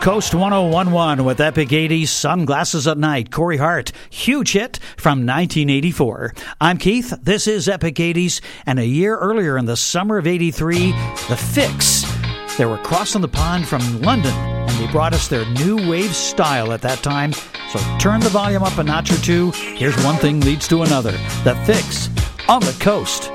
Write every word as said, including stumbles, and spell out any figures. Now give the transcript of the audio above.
Coast one oh one point one with Epic eighties, Sunglasses at Night, Corey Hart, huge hit from nineteen eighty-four. I'm Keith, this is Epic eighties, and a year earlier in the summer of eighty-three, The Fix. They were crossing the pond from London, and they brought us their new wave style at that time. So turn the volume up a notch or two. Here's one thing leads to another. The Fix on the Coast.